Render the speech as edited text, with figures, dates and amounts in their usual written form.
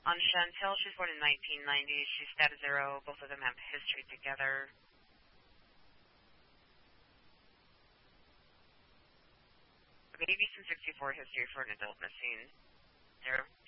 On Chantel, she's born in 1990. She's status 0. Both of them have history together. Maybe some 64 history for an adult missing. 0.